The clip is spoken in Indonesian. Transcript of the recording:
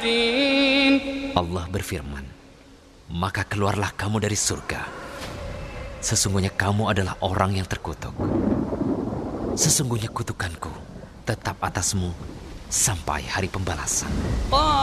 الكافرين. Allah berfirman, maka keluarlah kamu dari surga. Sesungguhnya kamu adalah orang yang terkutuk. Sesungguhnya kutukanku tetap atasmu sampai hari pembalasan.